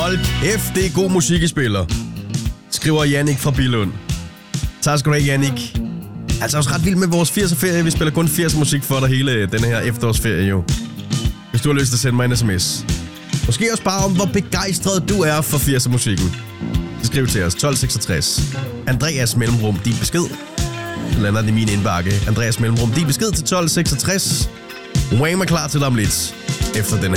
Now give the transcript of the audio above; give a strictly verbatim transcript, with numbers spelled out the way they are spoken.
Hold kæft, det er god musik, I spiller, skriver Jannik fra Billund. Tak skal du have, Jannik. Altså også ret vild med vores firser-ferie. Vi spiller kun firs musik for dig hele den her efterårsferie jo. Hvis du har lyst til at sende mig en sms. Måske også bare om, hvor begejstret du er for firser-musikken. Så skriv til os tolv seksogtres. Andreas mellemrum din besked. Så lander den i min indbakke. Andreas mellemrum din besked til tolv seksogtres. Wham er klar til dig om lidt. Efter den her.